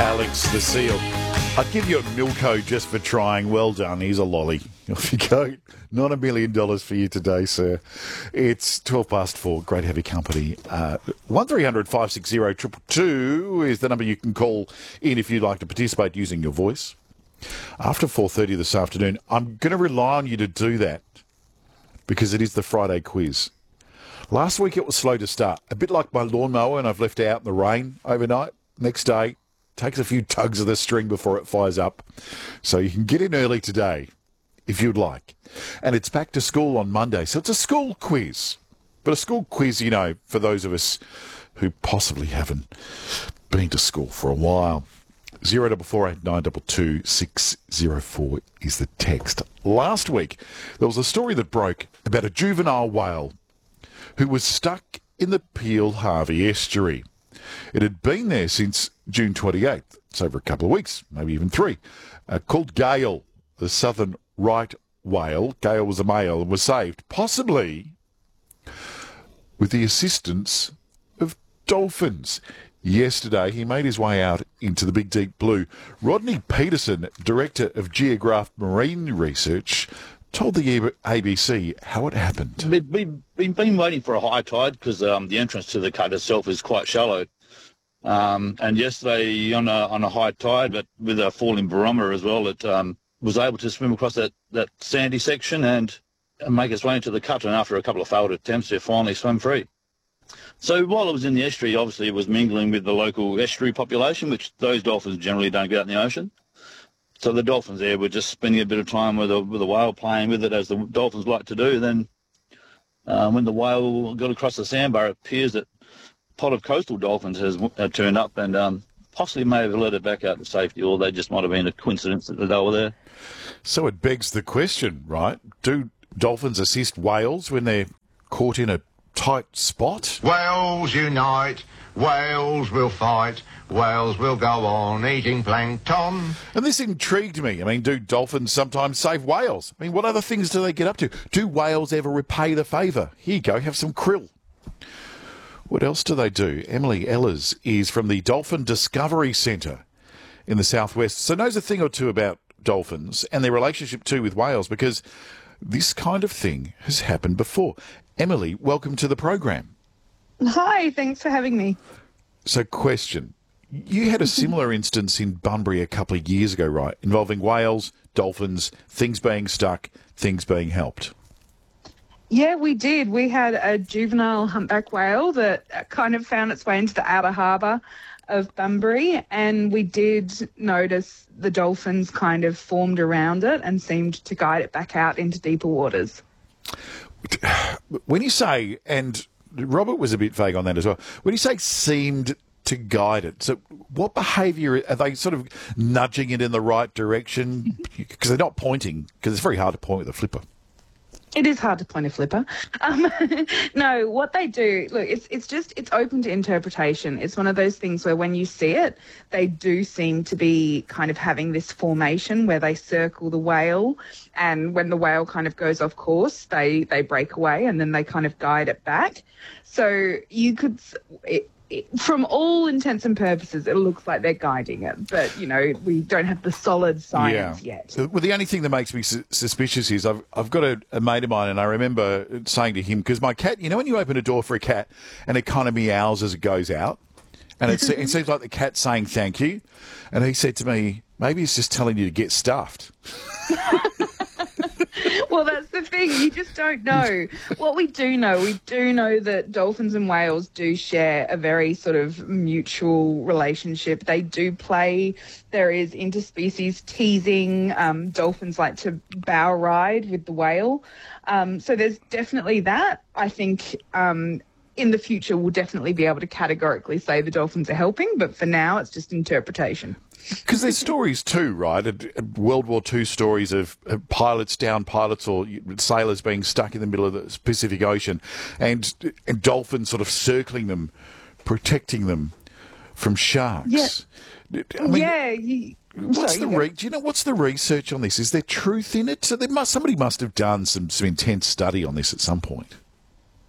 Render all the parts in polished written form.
Alex the Seal. I'd give you a Milko just for trying. Well done. Here's a lolly. Off you go. Not $1 million for you today, sir. It's 4:12. Great to have your company. 1300 560 222 is the number you can call in if you'd like to participate using your voice. After 4:30 this afternoon, I'm going to rely on you to do that because it is the Friday quiz. Last week it was slow to start, a bit like my lawnmower, and I've left it out in the rain overnight. Next day, takes a few tugs of the string before it fires up. So you can get in early today, if you'd like. And it's back to school on Monday, so it's a school quiz. But a school quiz, you know, for those of us who possibly haven't been to school for a while. 0448 922 604 is the text. Last week, there was a story that broke about a juvenile whale who was stuck in the Peel Harvey estuary. It had been there since June 28th. It's over a couple of weeks, maybe even 3. Called Gale, the southern right whale. Gale was a male and was saved, possibly with the assistance of dolphins. Yesterday, he made his way out into the big deep blue. Rodney Peterson, Director of Geograph Marine Research, told the ABC how it happened. We've been waiting for a high tide because the entrance to the cut itself is quite shallow. And yesterday on a high tide, but with a falling barometer as well, it was able to swim across that sandy section and make its way into the cut. And after a couple of failed attempts, it finally swam free. So while it was in the estuary, obviously it was mingling with the local estuary population, which those dolphins generally don't get out in the ocean. So the dolphins there were just spending a bit of time with a whale, playing with it, as the dolphins like to do. Then when the whale got across the sandbar, it appears that a pod of coastal dolphins has turned up and possibly may have let it back out to safety, or they just might have been a coincidence that they were there. So it begs the question, right? Do dolphins assist whales when they're caught in a tight spot? Whales unite, whales will fight, whales will go on eating plankton. And this intrigued me. I mean, do dolphins sometimes save whales? I mean, what other things do they get up to? Do whales ever repay the favour? Here you go, have some krill. What else do they do? Emily Ehlers is from the Dolphin Discovery Centre in the southwest, so knows a thing or two about dolphins and their relationship too with whales, because this kind of thing has happened before. Emily, welcome to the program. Hi, thanks for having me. So, question. You had a similar instance in Bunbury a couple of years ago, right? Involving whales, dolphins, things being stuck, things being helped. Yeah, we did. We had a juvenile humpback whale that kind of found its way into the outer harbour of Bunbury, and we did notice the dolphins kind of formed around it and seemed to guide it back out into deeper waters. When you say, and Robert was a bit vague on that as well, when you say seemed to guide it, so what behaviour, are they sort of nudging it in the right direction? Because they're not pointing, because it's very hard to point with a flipper. It is hard to point a flipper. No, what they do, look, it's open to interpretation. It's one of those things where when you see it, they do seem to be kind of having this formation where they circle the whale, and when the whale kind of goes off course, they break away and then they kind of guide it back. So you could... from all intents and purposes, it looks like they're guiding it. But, you know, we don't have the solid science yet. Well, the only thing that makes me suspicious is I've got a mate of mine, and I remember saying to him, because my cat, you know when you open a door for a cat and it kind of meows as it goes out? And it seems like the cat's saying thank you. And he said to me, maybe it's just telling you to get stuffed. Well, that's the thing. You just don't know. What we do know that dolphins and whales do share a very sort of mutual relationship. They do play. There is interspecies teasing. Dolphins like to bow ride with the whale. So there's definitely that. I think in the future we'll definitely be able to categorically say the dolphins are helping, but for now it's just interpretation. Because there's stories too, right? World War II stories of downed pilots or sailors being stuck in the middle of the Pacific Ocean and dolphins sort of circling them, protecting them from sharks. Yeah. I mean, Yeah. Do you know what's the research on this? Is there truth in it? So somebody must have done some intense study on this at some point.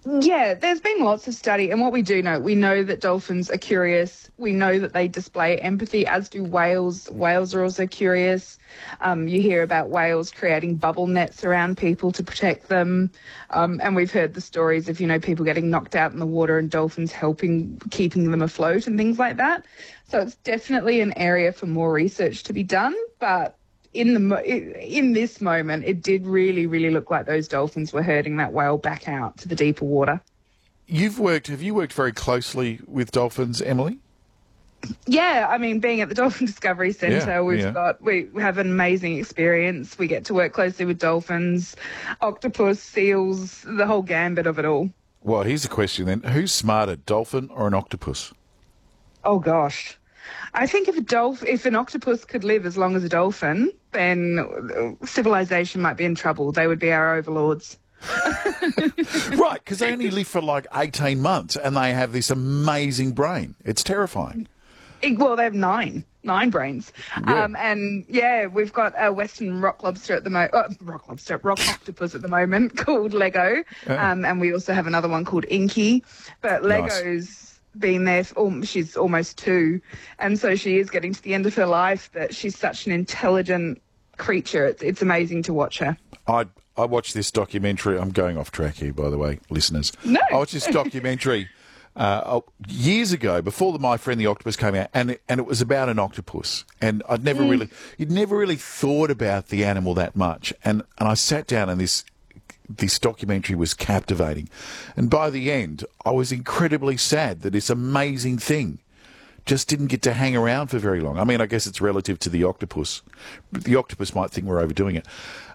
Yeah, there's been lots of study, and what we do know, we know that dolphins are curious. We know that they display empathy, as do whales. Whales are also curious. You hear about whales creating bubble nets around people to protect them, and we've heard the stories of, people getting knocked out in the water and dolphins helping keeping them afloat and things like that. So it's definitely an area for more research to be done, but in this moment, it did really, really look like those dolphins were herding that whale back out to the deeper water. Have you worked very closely with dolphins, Emily? Yeah, I mean, being at the Dolphin Discovery Centre, we have an amazing experience. We get to work closely with dolphins, octopus, seals, the whole gambit of it all. Well, here's the question then. Who's smarter, dolphin or an octopus? Oh, gosh. I think if an octopus could live as long as a dolphin, then civilization might be in trouble. They would be our overlords. Right, because they only live for like 18 months and they have this amazing brain. It's terrifying. Well, they have nine brains. Yeah. And yeah, we've got a Western rock lobster at the moment, rock octopus at the moment called Lego. And we also have another one called Inky. But Lego's been there, she's almost 2. And so she is getting to the end of her life, but she's such an intelligent creature. It's amazing to watch her. I watched this documentary. I'm going off track here, by the way, listeners. No. I watched this documentary years ago, before My Friend the Octopus came out, and it was about an octopus. And you'd never really thought about the animal that much. And I sat down, and this documentary was captivating. And by the end, I was incredibly sad that this amazing thing just didn't get to hang around for very long. I mean, I guess it's relative to the octopus. The octopus might think we're overdoing it.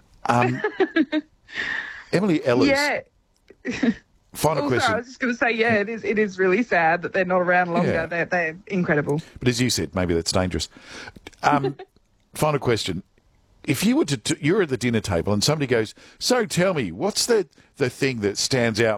Emily Ehlers. Yeah. Final question. Sorry, I was just going to say, yeah, it is really sad that they're not around longer. Yeah. They're incredible. But as you said, maybe that's dangerous. Final question. If you were you're at the dinner table and somebody goes, so tell me, what's the thing that stands out